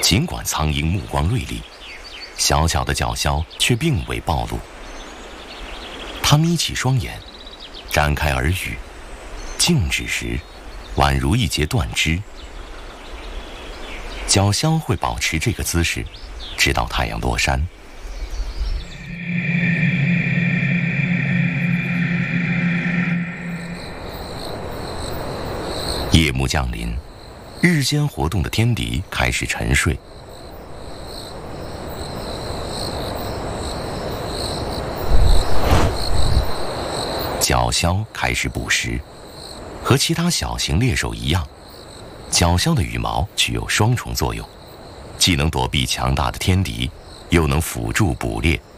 尽管苍鹰目光锐利，小巧的角枭却并未暴露。它眯起双眼，展开耳羽，静止时，宛如一截断枝。角枭会保持这个姿势，直到太阳落山。夜幕降临，日间活动的天敌开始沉睡。角枭开始捕食，和其他小型猎手一样，角枭的羽毛具有双重作用，既能躲避强大的天敌，又能辅助捕猎。